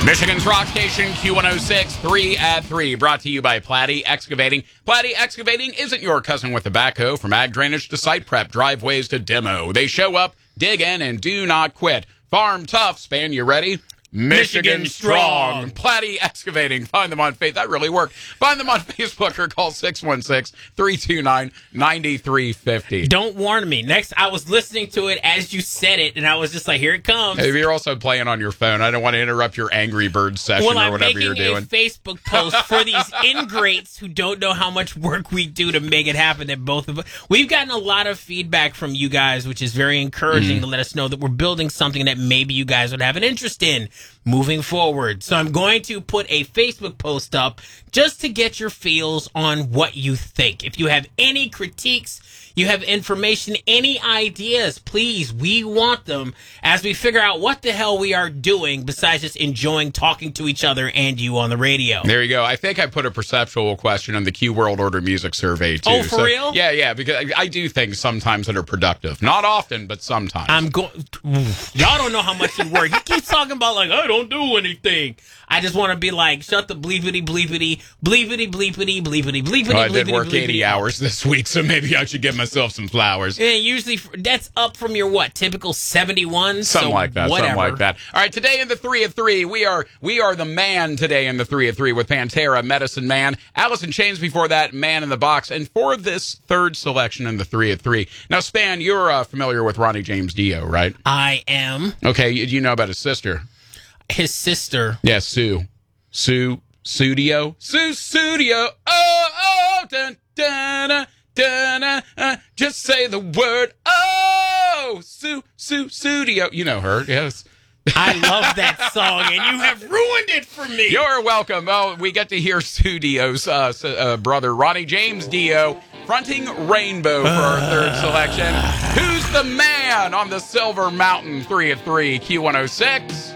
Michigan's rock station Q106, 3 at 3, brought to you by Platte Excavating. Platte Excavating isn't your cousin with a backhoe. From ag drainage to site prep, driveways to demo. They show up, dig in, and do not quit. Farm tough, Span, you ready? Michigan strong. Platte Excavating. Find them on Facebook. That really worked. Find them on Facebook or call 616-329-9350. Don't warn me. Next, I was listening to it as you said it, and I was just like, here it comes. Hey, you're also playing on your phone. I don't want to interrupt your Angry Birds session or whatever you're doing. Well, I'm making a Facebook post for these ingrates who don't know how much work we do to make it happen. That both of us, we've gotten a lot of feedback from you guys, which is very encouraging to let us know that we're building something that maybe you guys would have an interest in moving forward. So I'm going to put a Facebook post up just to get your feels on what you think. If you have any critiques, you have information, any ideas, please, we want them as we figure out what the hell we are doing besides just enjoying talking to each other and you on the radio. There you go. I think I put a perceptual question on the Q World Order Music Survey, too. Oh, for real? Yeah, because I do things sometimes that are productive. Not often, but sometimes. Y'all don't know how much you work. He keeps talking about, like, I don't do anything. I just want to be like, shut the bleepity, bleepity, bleepity, bleepity, bleepity, bleepity, I did bleepity, work bleepity. 80 hours this week, so maybe I should give myself some flowers. And usually that's up from your typical 71? Something like that. Whatever. Something like that. All right, today in the 3 at 3, we are the man today in the 3 at 3 with Pantera, Medicine Man, Alice in Chains before that, Man in the Box, and for this third selection in the 3 at 3. Now, Span, you're familiar with Ronnie James Dio, right? I am. Okay, you know about his sister. His sister. Yeah, Sue. Sudio. Oh, dun, dun, dun, just say the word. Oh, Sudio. You know her, yes. I love that song, and you have ruined it for me. You're welcome. Well, we get to hear Studio's brother, Ronnie James Dio, fronting Rainbow for our third selection. Who's the man on the Silver Mountain 3 at 3, Q106?